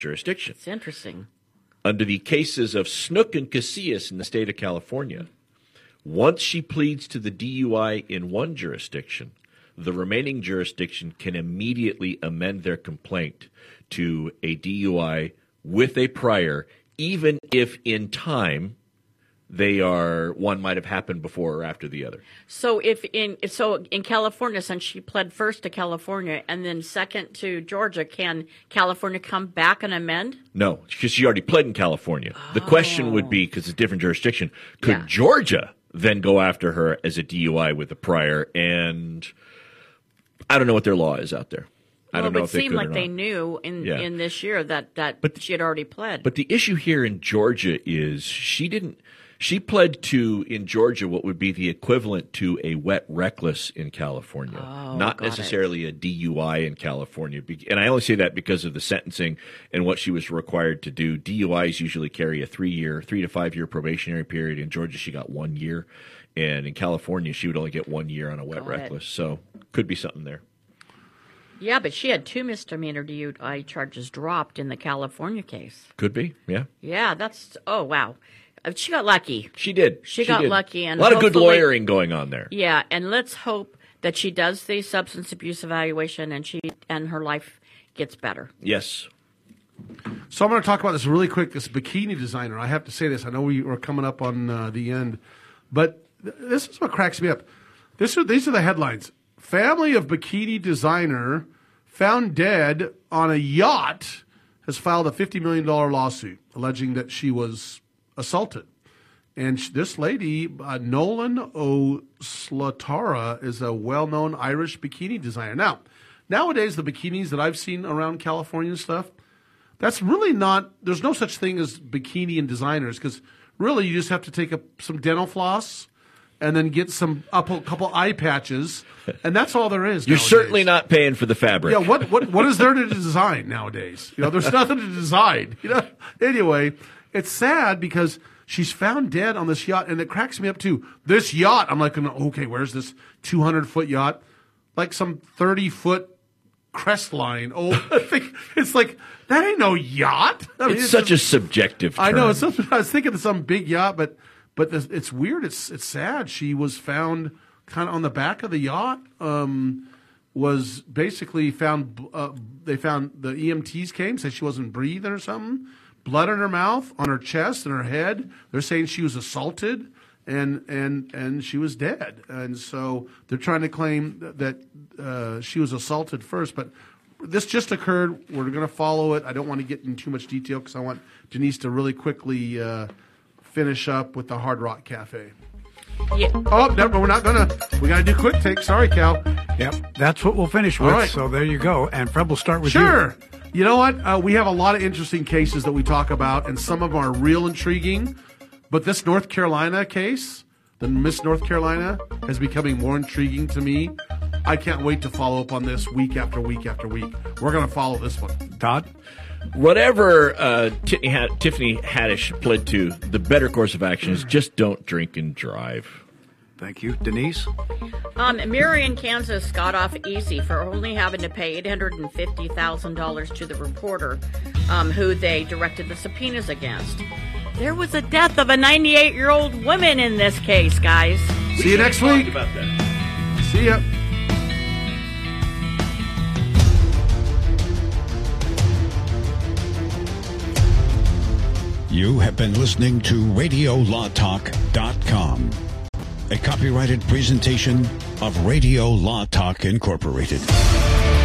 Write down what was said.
jurisdiction. It's interesting. Under the cases of Snook and Casillas in the state of California, once she pleads to the DUI in one jurisdiction, the remaining jurisdiction can immediately amend their complaint to a DUI with a prior, even if in time one might have happened before or after the other. So in California, since she pled first to California and then second to Georgia, can California come back and amend? No, because she already pled in California. The question would be, because it's a different jurisdiction, could Georgia then go after her as a DUI with a prior? And I don't know what their law is out there. I don't know if they could or not. It seemed like they knew in this year that she had already pled. But the issue here in Georgia is she pled to, in Georgia, what would be the equivalent to a wet reckless in California, not necessarily a DUI in California. And I only say that because of the sentencing and what she was required to do. DUIs usually carry a 3 to 5 year probationary period. In Georgia, she got 1 year. And in California, she would only get 1 year on a wet reckless. So could be something there. Yeah, but she had 2 misdemeanor DUI charges dropped in the California case. Could be, yeah. Yeah, wow. She got lucky. She did. She got lucky. And a lot of good lawyering going on there. Yeah, and let's hope that she does the substance abuse evaluation and her life gets better. Yes. So I'm going to talk about this really quick, this bikini designer. I have to say this. I know we are coming up on the end, but this is what cracks me up. These are the headlines. Family of bikini designer found dead on a yacht has filed a $50 million lawsuit alleging that she was assaulted. And this lady, Nolan O'Slatara, is a well-known Irish bikini designer. Now, nowadays, the bikinis that I've seen around California and stuff, that's really not, there's no such thing as bikini and designers, because really you just have to take some dental floss and then get a couple eye patches, and that's all there is. You're nowadays. Certainly not paying for the fabric. Yeah, what is there to design nowadays? There's nothing to design. Anyway, it's sad because she's found dead on this yacht, and it cracks me up too. This yacht, I'm like, okay, where's this 200-foot yacht? Like some 30-foot crest line. Oh, I think it's like that ain't no yacht. I mean, it's such a subjective term. I know. I was thinking of some big yacht, but it's weird. It's sad. She was found kind of on the back of the yacht. Was basically found. They found the EMTs came, said she wasn't breathing or something. Blood in her mouth, on her chest, and her head. They're saying she was assaulted, and she was dead. And so they're trying to claim that she was assaulted first. But this just occurred. We're going to follow it. I don't want to get in too much detail because I want Denise to really quickly finish up with the Hard Rock Cafe. Yeah. Oh, no, we're not going to. We got to do quick take. Sorry, Cal. Yep, that's what we'll finish with. Right. So there you go. And Fred, we'll start with you. Sure. You know what? We have a lot of interesting cases that we talk about, and some of them are real intriguing. But this North Carolina case, the Miss North Carolina, is becoming more intriguing to me. I can't wait to follow up on this week after week after week. We're going to follow this one. Todd? Whatever Tiffany Haddish pled to, the better course of action is just don't drink and drive. Thank you. Denise? Marion, Kansas got off easy for only having to pay $850,000 to the reporter who they directed the subpoenas against. There was a death of a 98-year-old woman in this case, guys. See you next week. About that. See ya. You have been listening to RadioLawTalk.com, a copyrighted presentation of Radio Law Talk Incorporated.